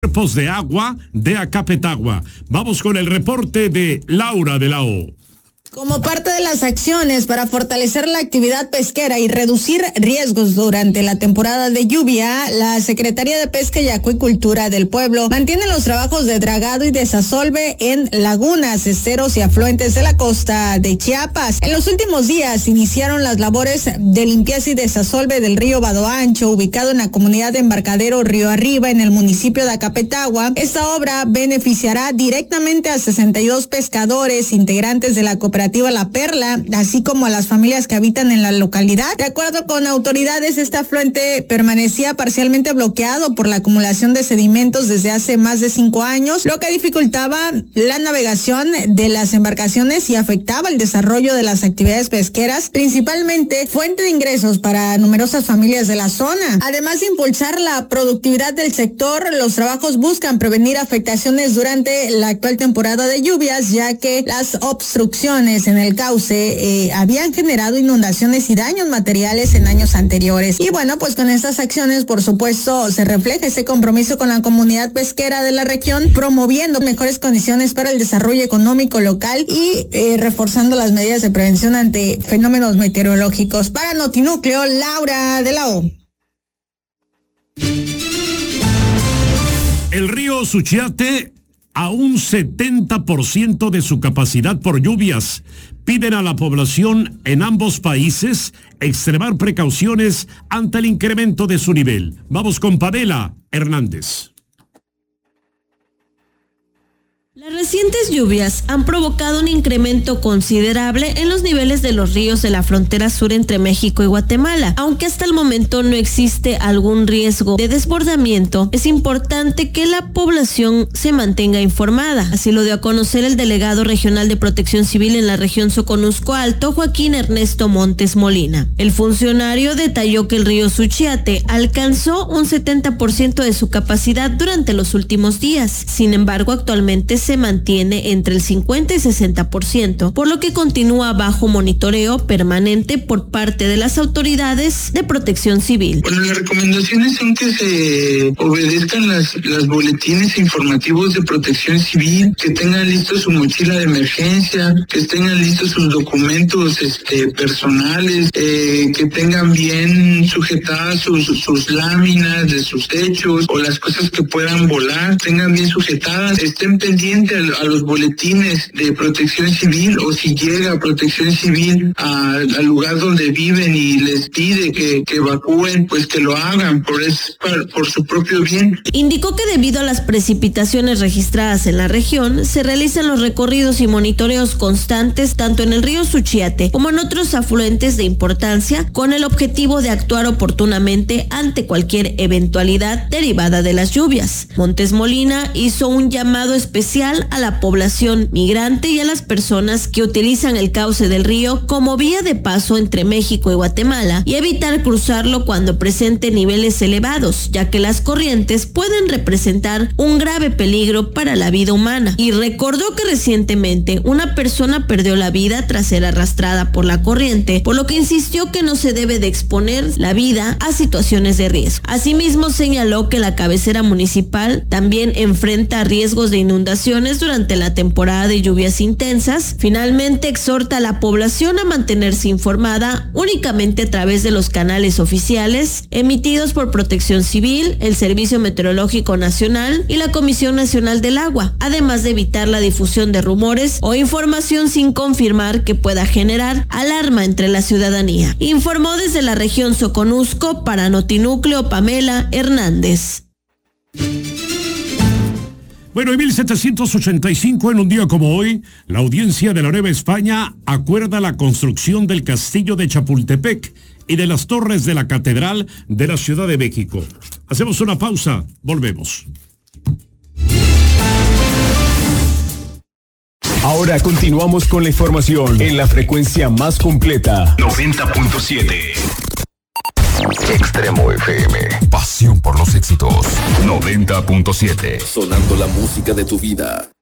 cuerpos de agua de Acapetagua. Vamos con el reporte de Laura de la O. Como parte de las acciones para fortalecer la actividad pesquera y reducir riesgos durante la temporada de lluvia, la Secretaría de Pesca y Acuicultura del pueblo mantiene los trabajos de dragado y desasolve en lagunas, esteros y afluentes de la costa de Chiapas. En los últimos días iniciaron las labores de limpieza y desasolve del río Vado Ancho, ubicado en la comunidad de Embarcadero Río Arriba, en el municipio de Acapetagua. Esta obra beneficiará directamente a 62 pescadores integrantes de la cooperativa La Perla, así como a las familias que habitan en la localidad. De acuerdo con autoridades, este afluente permanecía parcialmente bloqueado por la acumulación de sedimentos desde hace más de 5 años, lo que dificultaba la navegación de las embarcaciones y afectaba el desarrollo de las actividades pesqueras, principalmente fuente de ingresos para numerosas familias de la zona. Además de impulsar la productividad del sector, los trabajos buscan prevenir afectaciones durante la actual temporada de lluvias, ya que las obstrucciones en el cauce habían generado inundaciones y daños materiales en años anteriores. Y bueno, pues con estas acciones, por supuesto, se refleja ese compromiso con la comunidad pesquera de la región, promoviendo mejores condiciones para el desarrollo económico local y reforzando las medidas de prevención ante fenómenos meteorológicos. Para Notinúcleo, Laura de la O. El río Suchiate a un 70% de su capacidad por lluvias. Piden a la población en ambos países extremar precauciones ante el incremento de su nivel. Vamos con Pamela Hernández. Las recientes lluvias han provocado un incremento considerable en los niveles de los ríos de la frontera sur entre México y Guatemala. Aunque hasta el momento no existe algún riesgo de desbordamiento, es importante que la población se mantenga informada. Así lo dio a conocer el delegado regional de Protección Civil en la región Soconusco Alto, Joaquín Ernesto Montes Molina. El funcionario detalló que el río Suchiate alcanzó un 70% de su capacidad durante los últimos días. Sin embargo, actualmente se mantiene entre el 50 y 60%, por lo que continúa bajo monitoreo permanente por parte de las autoridades de Protección Civil. Bueno, las recomendaciones son que se obedezcan las boletines informativos de Protección Civil, que tengan listo su mochila de emergencia, que tengan listos sus documentos personales, que tengan bien sujetadas sus láminas de sus techos o las cosas que puedan volar, tengan bien sujetadas, estén pendientes a los boletines de Protección Civil, o si llega Protección Civil al lugar donde viven y les pide que evacúen, pues que lo hagan por su propio bien. Indicó que debido a las precipitaciones registradas en la región, se realizan los recorridos y monitoreos constantes tanto en el río Suchiate como en otros afluentes de importancia, con el objetivo de actuar oportunamente ante cualquier eventualidad derivada de las lluvias. Montes Molina hizo un llamado especial a la población migrante y a las personas que utilizan el cauce del río como vía de paso entre México y Guatemala, y evitar cruzarlo cuando presente niveles elevados, ya que las corrientes pueden representar un grave peligro para la vida humana. Y recordó que recientemente una persona perdió la vida tras ser arrastrada por la corriente, por lo que insistió que no se debe de exponer la vida a situaciones de riesgo. Asimismo, señaló que la cabecera municipal también enfrenta riesgos de inundación durante la temporada de lluvias intensas. Finalmente, exhorta a la población a mantenerse informada únicamente a través de los canales oficiales emitidos por Protección Civil, el Servicio Meteorológico Nacional y la Comisión Nacional del Agua, además de evitar la difusión de rumores o información sin confirmar que pueda generar alarma entre la ciudadanía. Informó desde la región Soconusco para Notinúcleo, Pamela Hernández. Bueno, en 1785, en un día como hoy, la audiencia de la Nueva España acuerda la construcción del castillo de Chapultepec y de las torres de la Catedral de la Ciudad de México. Hacemos una pausa, volvemos. Ahora continuamos con la información en la frecuencia más completa. 90.7. Extremo FM. Pasión por los éxitos. 90.7. Sonando la música de tu vida.